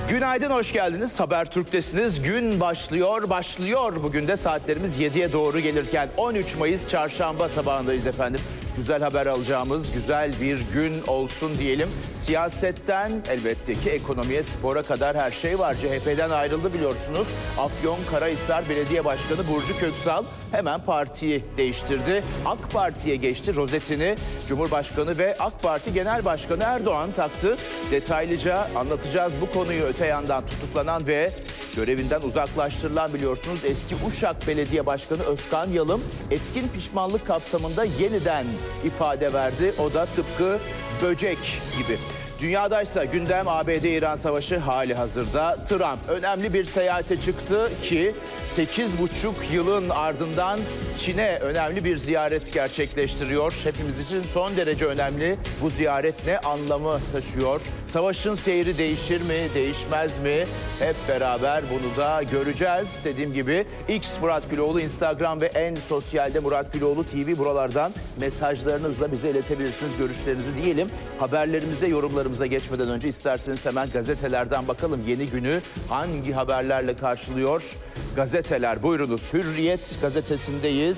Günaydın, hoş geldiniz. Habertürk'tesiniz. Gün başlıyor. Bugün de saatlerimiz 7'ye doğru gelirken 13 Mayıs çarşamba sabahındayız efendim. Güzel haber alacağımız güzel bir gün olsun diyelim. Siyasetten elbette ki ekonomiye, spora kadar her şey var. CHP'den ayrıldı biliyorsunuz. Afyonkarahisar Belediye Başkanı Burcu Köksal hemen partiyi değiştirdi. AK Parti'ye geçti. Rozetini Cumhurbaşkanı ve AK Parti Genel Başkanı Erdoğan taktı. Detaylıca anlatacağız bu konuyu. Öte yandan tutuklanan ve görevinden uzaklaştırılan biliyorsunuz eski Uşak Belediye Başkanı Özkan Yalım etkin pişmanlık kapsamında yeniden ifade verdi. O da tıpkı böcek gibi. Dünyadaysa gündem ABD-İran savaşı hali hazırda. Trump önemli bir seyahate çıktı ki 8,5 yılın ardından Çin'e önemli bir ziyaret gerçekleştiriyor. Hepimiz için son derece önemli. Bu ziyaret ne anlamı taşıyor? Savaşın seyri değişir mi, değişmez mi? Hep beraber bunu da göreceğiz. Dediğim gibi X Murat Güloğlu, Instagram ve en sosyalde Murat Güloğlu TV, buralardan mesajlarınızla bize iletebilirsiniz görüşlerinizi diyelim. Haberlerimize, yorumlarımıza geçmeden önce isterseniz hemen gazetelerden bakalım. Yeni günü hangi haberlerle karşılıyor gazeteler? Buyurunuz. Hürriyet gazetesindeyiz.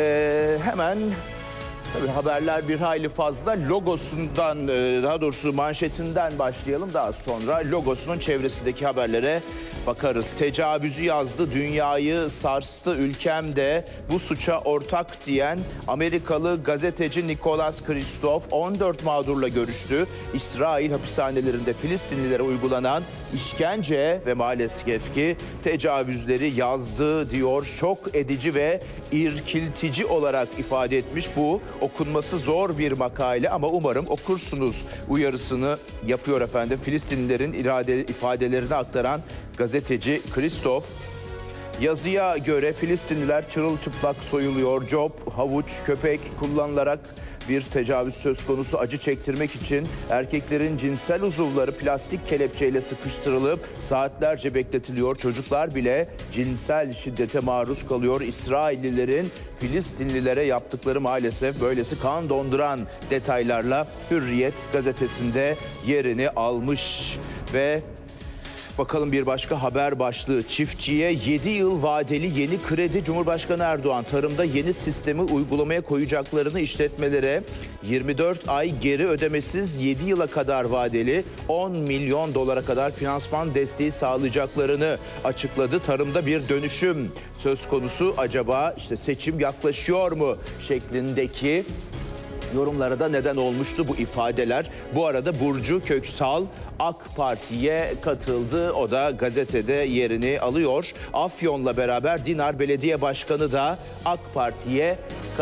Hemen... Tabii haberler bir hayli fazla. Logosundan, daha doğrusu manşetinden başlayalım. Daha sonra logosunun çevresindeki haberlere bakarız. Tecavüzü yazdı, dünyayı sarstı, ülkemde bu suça ortak diyen Amerikalı gazeteci Nicholas Kristof 14 mağdurla görüştü. İsrail hapishanelerinde Filistinlilere uygulanan işkence ve maalesef ki tecavüzleri yazdı diyor. Şok edici ve irkiltici olarak ifade etmiş. Bu okunması zor bir makale ama umarım okursunuz uyarısını yapıyor efendim. Filistinlilerin ifadelerini aktaran gazeteci Kristof, yazıya göre Filistinliler çırılçıplak soyuluyor. Cop, havuç, köpek kullanılarak bir tecavüz söz konusu. Acı çektirmek için erkeklerin cinsel uzuvları plastik kelepçeyle sıkıştırılıp saatlerce bekletiliyor. Çocuklar bile cinsel şiddete maruz kalıyor. İsraillilerin Filistinlilere yaptıkları maalesef böylesi kan donduran detaylarla Hürriyet gazetesinde yerini almış. Ve bakalım bir başka haber başlığı. Çiftçiye 7 yıl vadeli yeni kredi. Cumhurbaşkanı Erdoğan tarımda yeni sistemi uygulamaya koyacaklarını, işletmelere 24 ay geri ödemesiz 7 yıla kadar vadeli 10 milyon dolara kadar finansman desteği sağlayacaklarını açıkladı. Tarımda bir dönüşüm söz konusu. Acaba işte seçim yaklaşıyor mu şeklindeki yorumlara da neden olmuştu bu ifadeler. Bu arada Burcu Köksal AK Parti'ye katıldı. O da gazetede yerini alıyor. Afyon'la beraber Dinar Belediye Başkanı da AK Parti'ye